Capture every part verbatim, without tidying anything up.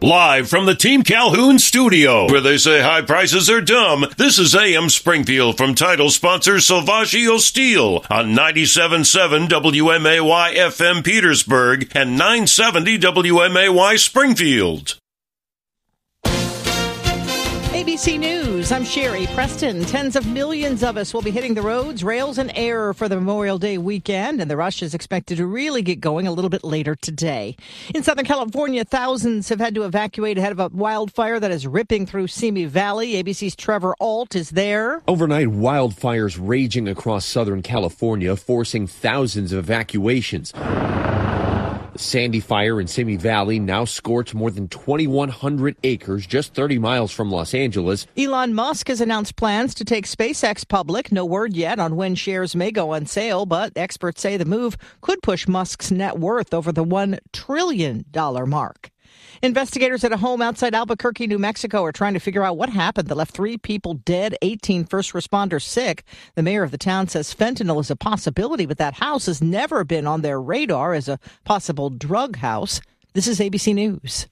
Live from the Team Calhoun studio, where they say high prices are dumb, this is A M Springfield from title sponsor Salvaggio Steel on ninety-seven point seven W M A Y F M Petersburg and nine seventy W M A Y Springfield. A B C News, I'm Sherry Preston. Tens of millions of us will be hitting the roads, rails, and air for the Memorial Day weekend, and the rush is expected to really get going a little bit later today. In Southern California, thousands have had to evacuate ahead of a wildfire that is ripping through Simi Valley. A B C's Trevor Ault is there. Overnight, wildfires raging across Southern California, forcing thousands of evacuations. The Sandy Fire in Simi Valley now scorched more than twenty-one hundred acres, just thirty miles from Los Angeles. Elon Musk has announced plans to take SpaceX public. No word yet on when shares may go on sale, but experts say the move could push Musk's net worth over the one trillion dollars mark. Investigators at a home outside Albuquerque, New Mexico, are trying to figure out what happened that left three people dead, eighteen first responders sick. The mayor of the town says fentanyl is a possibility, but that house has never been on their radar as a possible drug house. This is A B C News.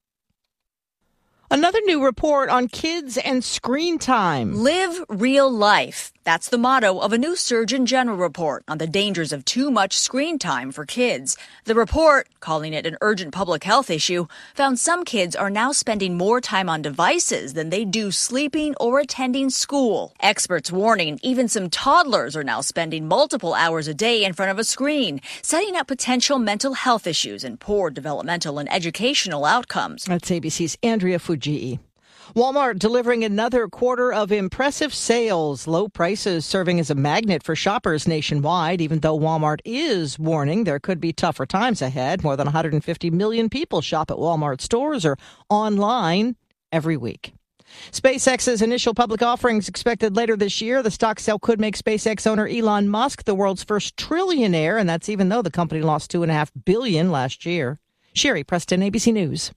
Another new report on kids and screen time. Live real life. That's the motto of a new Surgeon General report on the dangers of too much screen time for kids. The report, calling it an urgent public health issue, found some kids are now spending more time on devices than they do sleeping or attending school. Experts warning even some toddlers are now spending multiple hours a day in front of a screen, setting up potential mental health issues and poor developmental and educational outcomes. That's A B C's Andrea Fujii. Walmart delivering another quarter of impressive sales. Low prices serving as a magnet for shoppers nationwide, even though Walmart is warning there could be tougher times ahead. More than one hundred fifty million people shop at Walmart stores or online every week. SpaceX's initial public offerings expected later this year. The stock sale could make SpaceX owner Elon Musk the world's first trillionaire, and that's even though the company lost two point five billion dollars last year. Sherry Preston, A B C News.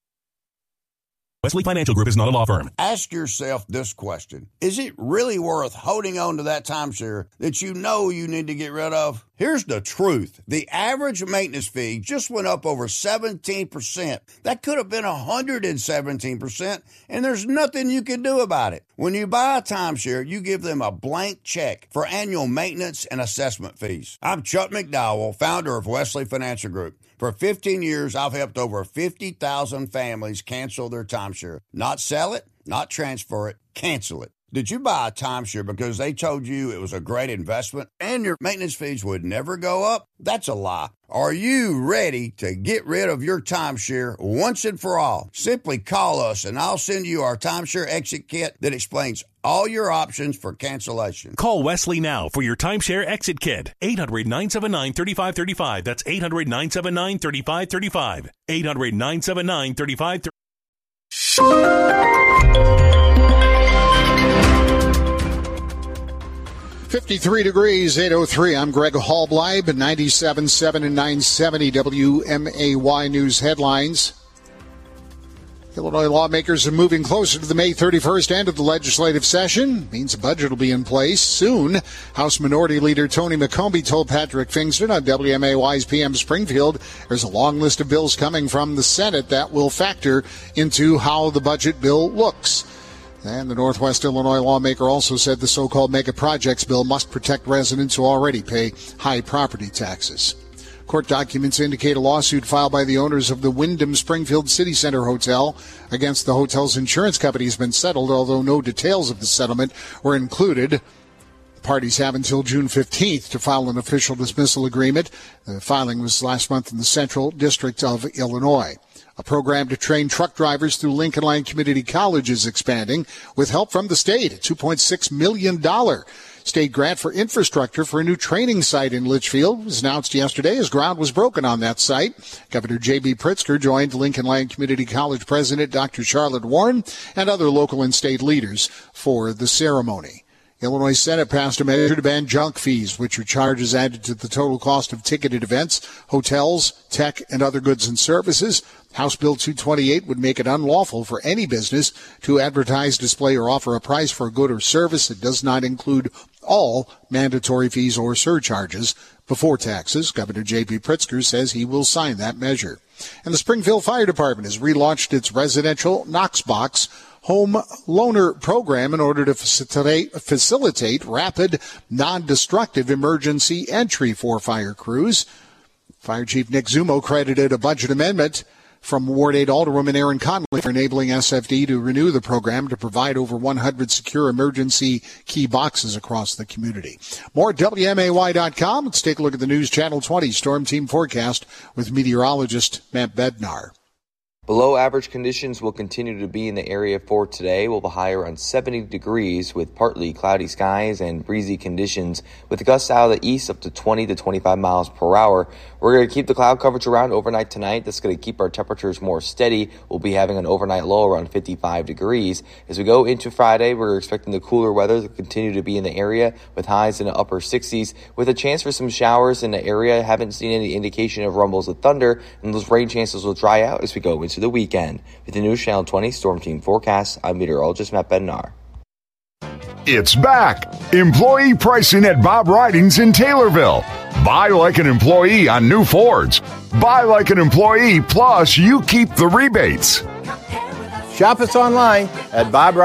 Wesley Financial Group is not a law firm. Ask yourself this question. Is it really worth holding on to that timeshare that you know you need to get rid of? Here's the truth. The average maintenance fee just went up over seventeen percent. That could have been one hundred seventeen percent, and there's nothing you can do about it. When you buy a timeshare, you give them a blank check for annual maintenance and assessment fees. I'm Chuck McDowell, founder of Wesley Financial Group. For fifteen years, I've helped over fifty thousand families cancel their timeshare. Not sell it, not transfer it, cancel it. Did you buy a timeshare because they told you it was a great investment and your maintenance fees would never go up? That's a lie. Are you ready to get rid of your timeshare once and for all? Simply call us and I'll send you our timeshare exit kit that explains all your options for cancellation. Call Wesley now for your timeshare exit kit. eight hundred, nine seven nine, three five three five. That's eight hundred, nine seven nine, three five three five. eight hundred, nine seven nine, three five three five. fifty-three degrees, eight oh three. I'm Greg Hallbleib at ninety-seven point seven and nine seventy W M A Y News headlines. Illinois lawmakers are moving closer to the May thirty-first end of the legislative session. Means a budget will be in place soon. House Minority Leader Tony McCombie told Patrick Fingston on W M A Y's P M Springfield there's a long list of bills coming from the Senate that will factor into how the budget bill looks. And the Northwest Illinois lawmaker also said the so-called mega projects bill must protect residents who already pay high property taxes. Court documents indicate a lawsuit filed by the owners of the Wyndham Springfield City Center Hotel against the hotel's insurance company has been settled, although no details of the settlement were included. The parties have until June fifteenth to file an official dismissal agreement. The filing was last month in the Central District of Illinois. A program to train truck drivers through Lincoln Land Community College is expanding with help from the state. A two point six million dollars state grant for infrastructure for a new training site in Litchfield was announced yesterday as ground was broken on that site. Governor J B Pritzker joined Lincoln Land Community College President Doctor Charlotte Warren and other local and state leaders for the ceremony. Illinois Senate passed a measure to ban junk fees, which are charges added to the total cost of ticketed events, hotels, tech, and other goods and services. House Bill two twenty-eight would make it unlawful for any business to advertise, display, or offer a price for a good or service that does not include all mandatory fees or surcharges before taxes. Governor J B Pritzker says he will sign that measure. And the Springfield Fire Department has relaunched its residential Knoxbox home loaner program in order to facilitate, facilitate rapid, non-destructive emergency entry for fire crews. Fire Chief Nick Zumo credited a budget amendment from Ward eight Alderwoman Aaron Conley for enabling S F D to renew the program to provide over one hundred secure emergency key boxes across the community. More at W M A Y dot com. Let's take a look at the News Channel twenty Storm Team forecast with meteorologist Matt Bednar. Below average conditions will continue to be in the area for today. We'll be high around seventy degrees with partly cloudy skies and breezy conditions with gusts out of the east up to twenty to twenty-five miles per hour. We're going to keep the cloud coverage around overnight tonight. That's going to keep our temperatures more steady. We'll be having an overnight low around fifty-five degrees. As we go into Friday, we're expecting the cooler weather to continue to be in the area with highs in the upper sixties with a chance for some showers in the area. Haven't seen any indication of rumbles of thunder, and those rain chances will dry out as we go into the weekend. With the News Channel twenty Storm Team forecast, I'm meteorologist Matt Bednar. It's back. Employee pricing at Bob Ridings in Taylorville. Buy like an employee on new Fords. Buy like an employee, plus you keep the rebates. Shop us online at Bob Ridings.